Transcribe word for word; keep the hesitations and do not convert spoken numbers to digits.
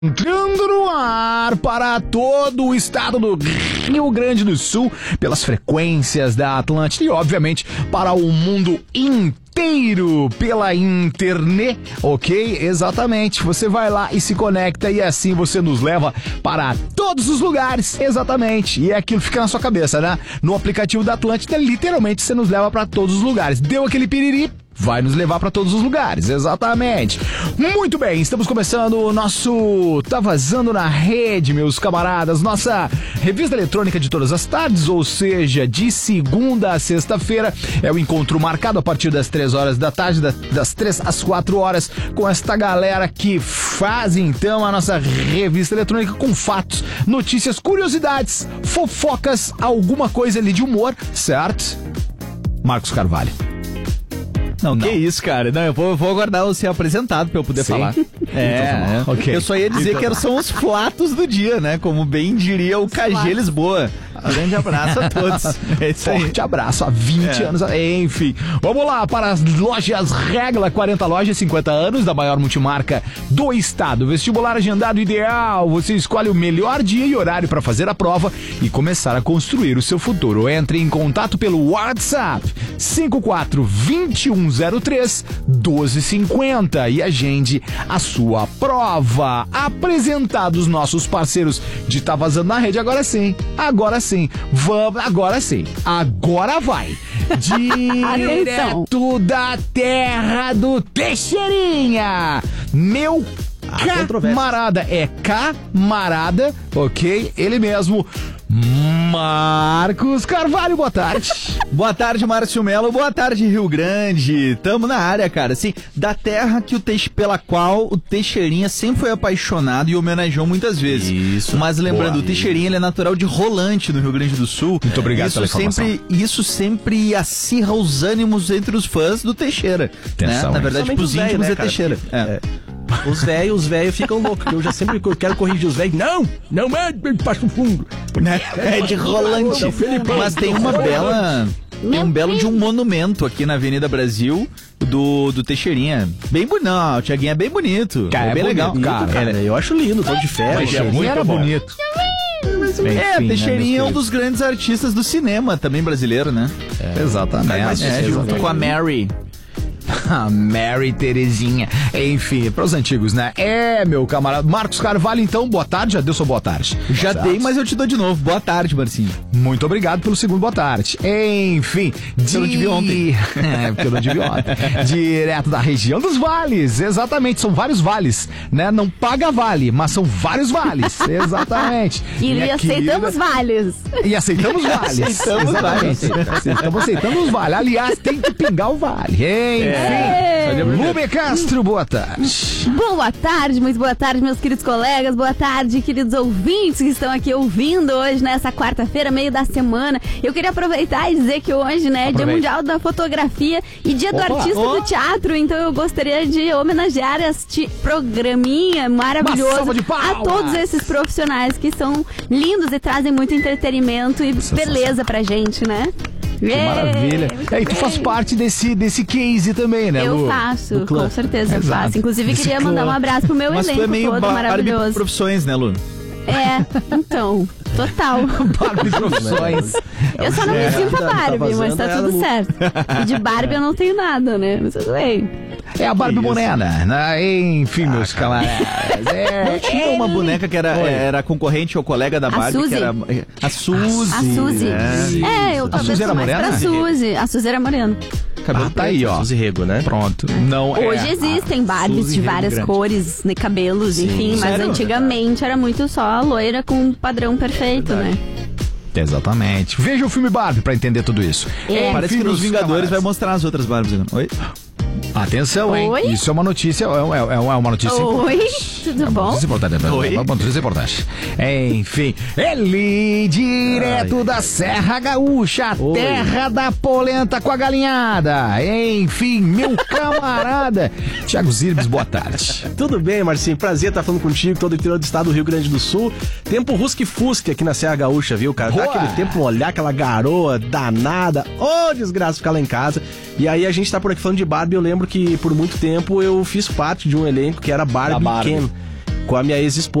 Entrando no ar para todo o estado do Rio Grande do Sul, pelas frequências da Atlântida e, obviamente, para o mundo inteiro, pela internet, ok? Exatamente, você vai lá e se conecta e assim você nos leva para todos os lugares, exatamente, e aquilo fica na sua cabeça, né? No aplicativo da Atlântida, literalmente, você nos leva para todos os lugares. Deu aquele piriri, vai nos levar para todos os lugares, exatamente. Muito bem, estamos começando o nosso Tá Vazando na Rede, meus camaradas, nossa revista eletrônica de todas as tardes, ou seja, de segunda a sexta-feira, é o encontro marcado a partir das três horas da tarde, das três às quatro horas, com esta galera que faz então a nossa revista eletrônica com fatos, notícias, curiosidades, fofocas, alguma coisa ali de humor, certo? Marcos Carvalho. Não, não, que isso, cara. Não, eu vou, eu vou aguardar você apresentado pra eu poder Sim. falar. É, então, okay. Eu só ia dizer que são os flatos do dia, né? Como bem diria o K G Lisboa. Grande abraço a todos. É isso aí. Forte abraço, há vinte é. anos. Enfim, vamos lá para as lojas Regla, quarenta lojas, cinquenta anos, da maior multimarca do estado. Vestibular agendado ideal. Você escolhe o melhor dia e horário para fazer a prova e começar a construir o seu futuro. Entre em contato pelo WhatsApp cinco quatro dois um zero três um dois cinco zero e agende a sua prova. Apresentados nossos parceiros de Tá Vazando na Rede, agora sim, agora sim. Sim, vamos, agora sim, agora vai, direto da terra do Teixeirinha, meu camarada, é camarada, ok, ele mesmo, Marcos Carvalho, boa tarde. Boa tarde, Márcio Melo, boa tarde, Rio Grande. Tamo na área, cara, assim, da terra que o Teixe, pela qual o Teixeirinha sempre foi apaixonado e homenageou muitas vezes. Isso. Mas lembrando, boa. O Teixeirinha, ele é natural de Rolante, no Rio Grande do Sul. Muito obrigado isso pela informação. Sempre, isso sempre acirra os ânimos entre os fãs do Teixeira. Né? Na verdade, pros íntimos né, é Teixeira. É. É. Os velhos, os velhos ficam loucos. Eu já sempre quero corrigir os velhos. Não, não é Passo Fundo. Né? É de Rolante. Mas tem uma bela... Tem um belo de um monumento aqui na Avenida Brasil do, do Teixeirinha. Bem bonito. Não, o Thiaguinho é bem bonito. Cara, é bem é legal. Bonito, cara, cara, eu acho lindo, todo de ferro. É muito era bom. bonito. É, Enfim, Teixeirinha é um dos grandes artistas do cinema, também brasileiro, né? É. Exatamente. É, junto com a Mary. A Mary Terezinha. Enfim, para os antigos, né? É, meu camarada. Marcos Carvalho, então, boa tarde. Já deu sua boa tarde? Já Exato. dei, mas eu te dou de novo. Boa tarde, Marcinho. Muito obrigado pelo segundo boa tarde. Enfim. De... Eu não te vi ontem. É, porque eu não te vi ontem. Direto da região dos vales. Exatamente, são vários vales, né? Não paga vale, mas são vários vales. Exatamente. E, e aceitamos querida... vales. E aceitamos vales. Aceitamos vales. Estamos aceitando os vales. Aliás, tem que pingar o vale. Enfim. É. Lube Castro, boa tarde. Boa tarde, muito boa tarde, meus queridos colegas. Boa tarde, queridos ouvintes que estão aqui ouvindo hoje, nessa quarta-feira, meio da semana. Eu queria aproveitar e dizer que hoje, né, é Dia Mundial da Fotografia e Dia Opa, do Artista oh. do Teatro. Então eu gostaria de homenagear este programinha maravilhoso a todos esses profissionais que são lindos e trazem muito entretenimento e beleza pra gente, né? Que maravilha. É, e tu faz parte desse, desse case também, né, Eu Lu? faço, com certeza eu faço. Inclusive, desse queria clã. mandar um abraço pro meu Mas elenco tu é meio todo bar- maravilhoso. Profissões, né, Lu? É, então, total. Barbie profissões. Eu só não me sinto a Barbie, mas tá tudo certo. E de Barbie eu não tenho nada, né? Mas tudo bem. É a Barbie Bonena, né? Enfim, ah, meus camaradas. É, não tinha uma boneca que era, era concorrente ou colega da Barbie, a que era a Suzy. A Suzy. É, é eu tava pensando mais pra Suzy. A Suzy era morena. Cabelo ah, tá aí, ó. Suzy Rego, né? Pronto. Não Hoje é existem Barbies Suzy de várias Rego cores, né, cabelos, Sim. enfim, mas Sério? antigamente era muito só a loira com um padrão perfeito, né? Exatamente. Veja o filme Barbie pra entender tudo isso. É. Parece que nos Vingadores camaradas. vai mostrar as outras Barbies. Oi? Atenção, hein? Oi? Isso é uma notícia, é, é, é uma notícia Oi, importante. tudo é uma bom? Notícia importante, Oi? É uma notícia importante. Enfim, ele direto Ai. da Serra Gaúcha, Oi. terra da polenta com a galinhada. Enfim, meu camarada. Thiago Zirbes, boa tarde. Tudo bem, Marcinho? Prazer estar falando contigo, todo o interior do estado do Rio Grande do Sul. Tempo rusque-fusque aqui na Serra Gaúcha, viu, cara? Dá aquele tempo molhar, aquela garoa danada. Ô, oh, desgraça ficar lá em casa. E aí a gente tá por aqui falando de Barbie. Eu lembro que por muito tempo eu fiz parte de um elenco que era Barbie, Barbie. Ken. com a minha ex-esposa.